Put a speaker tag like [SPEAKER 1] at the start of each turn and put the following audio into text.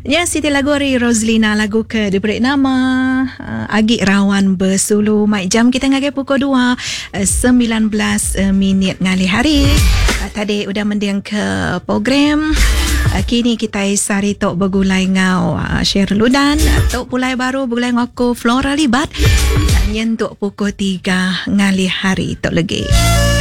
[SPEAKER 1] Ya, Siti Lagori Roslina lagu ke diberi nama Agik Rawan Bersulu. Mai jam kita ngagai pukul 2 19 minit ngali hari. Tadi udah mendiang ke program. Kini kita sari tok bergulai ngau Syairul Ludan, tok pulai baru bergulai ngaku Flora Libat. Nyentuk pukul 3 ngali hari tok lagi.